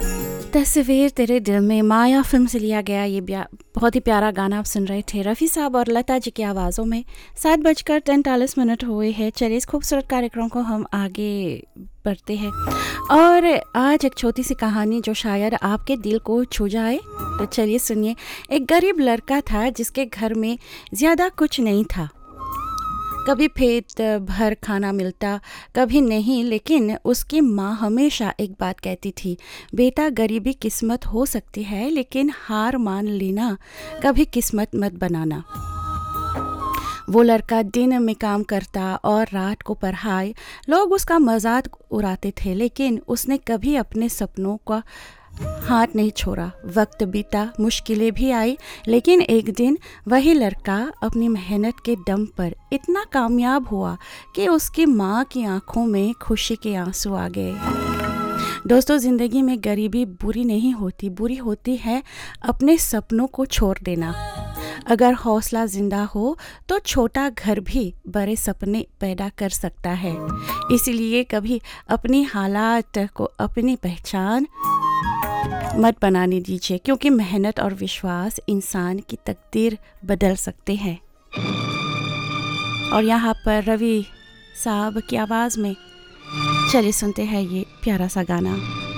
तस्वीर तेरे दिल में माया फिल्म से लिया गया ये बहुत ही प्यारा गाना आप सुन रहे थे रफ़ी साहब और लता जी की आवाज़ों में। 7:43 हुए हैं। चलिए इस खूबसूरत कार्यक्रम को हम आगे बढ़ते हैं और आज एक छोटी सी कहानी जो शायद आपके दिल को छू जाए। तो चलिए सुनिए। एक गरीब लड़का था जिसके घर में ज़्यादा कुछ नहीं था। कभी पेट भर खाना मिलता, कभी नहीं, लेकिन उसकी माँ हमेशा एक बात कहती थी, बेटा गरीबी किस्मत हो सकती है लेकिन हार मान लेना, कभी किस्मत मत बनाना। वो लड़का दिन में काम करता और रात को पढ़ाई। लोग उसका मजाक उड़ाते थे लेकिन उसने कभी अपने सपनों का हाथ नहीं छोड़ा। वक्त बीता, मुश्किलें भी आई, लेकिन एक दिन वही लड़का अपनी मेहनत के दम पर इतना कामयाब हुआ कि उसकी माँ की आंखों में खुशी के आंसू आ गए। दोस्तों, ज़िंदगी में गरीबी बुरी नहीं होती, बुरी होती है अपने सपनों को छोड़ देना। अगर हौसला जिंदा हो तो छोटा घर भी बड़े सपने पैदा कर सकता है। इसलिए कभी अपनी हालात को अपनी पहचान मत बनाने दीजिए, क्योंकि मेहनत और विश्वास इंसान की तकदीर बदल सकते हैं। और यहाँ पर रवि साहब की आवाज़ में चलिए सुनते हैं ये प्यारा सा गाना।